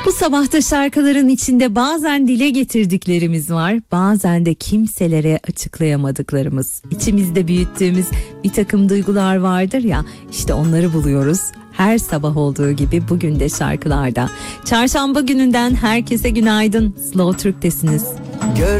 Bu sabahta şarkıların içinde bazen dile getirdiklerimiz var, bazen de kimselere açıklayamadıklarımız. İçimizde büyüttüğümüz bir takım duygular vardır ya, işte onları buluyoruz. Her sabah olduğu gibi bugün de şarkılarda. Çarşamba gününden herkese günaydın. Slow Türk'tesiniz.